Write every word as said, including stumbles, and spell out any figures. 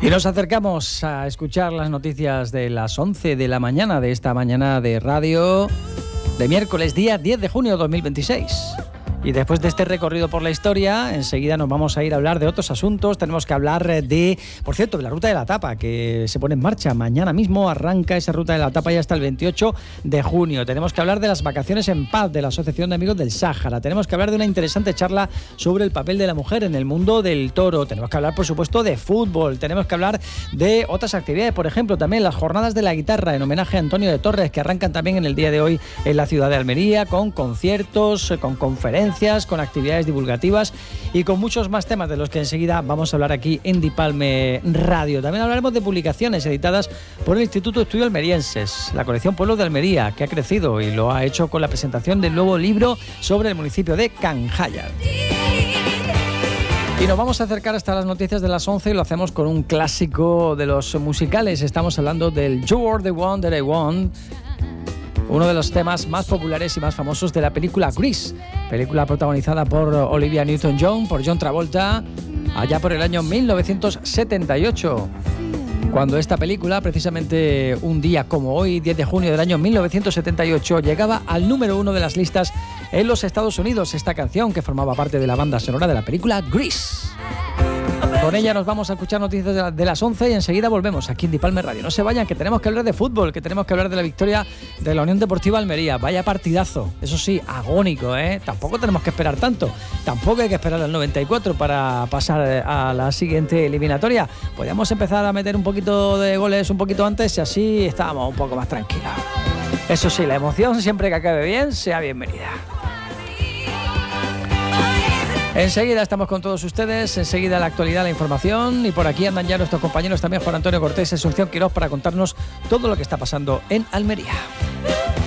Y nos acercamos a escuchar las noticias de las once de la mañana de esta mañana de radio de miércoles, día diez de junio de dos mil veintiséis. Y después de este recorrido por la historia, enseguida nos vamos a ir a hablar de otros asuntos. Tenemos que hablar de, por cierto, de la Ruta de la Tapa, que se pone en marcha. Mañana mismo arranca esa Ruta de la Tapa ya hasta el veintiocho de junio. Tenemos que hablar de las vacaciones en paz de la Asociación de Amigos del Sáhara. Tenemos que hablar de una interesante charla sobre el papel de la mujer en el mundo del toro. Tenemos que hablar, por supuesto, de fútbol. Tenemos que hablar de otras actividades. Por ejemplo, también las jornadas de la guitarra en homenaje a Antonio de Torres, que arrancan también en el día de hoy en la ciudad de Almería, con conciertos, con conferencias, con actividades divulgativas y con muchos más temas de los que enseguida vamos a hablar aquí en Dipalme Radio. También hablaremos de publicaciones editadas por el Instituto de Estudios Almerienses, la colección Pueblos de Almería, que ha crecido y lo ha hecho con la presentación del nuevo libro sobre el municipio de Canjayar. Y nos vamos a acercar hasta las noticias de las once y lo hacemos con un clásico de los musicales. Estamos hablando del You Are the One That I Want, uno de los temas más populares y más famosos de la película Grease, película protagonizada por Olivia Newton-John, por John Travolta, allá por el año mil novecientos setenta y ocho, cuando esta película, precisamente un día como hoy, diez de junio del año mil novecientos setenta y ocho, llegaba al número uno de las listas en los Estados Unidos, esta canción que formaba parte de la banda sonora de la película Grease. Con ella nos vamos a escuchar noticias de, la, de las once y enseguida volvemos aquí en Dipalme Radio. No se vayan, que tenemos que hablar de fútbol, que tenemos que hablar de la victoria de la Unión Deportiva Almería. Vaya partidazo, eso sí, agónico, ¿eh? Tampoco tenemos que esperar tanto. Tampoco hay que esperar al noventa y cuatro para pasar a la siguiente eliminatoria. Podríamos empezar a meter un poquito de goles un poquito antes y así estábamos un poco más tranquilos. Eso sí, la emoción siempre que acabe bien, sea bienvenida. Enseguida estamos con todos ustedes, enseguida la actualidad, la información, y por aquí andan ya nuestros compañeros también, Juan Antonio Cortés y Asunción Quirós, para contarnos todo lo que está pasando en Almería.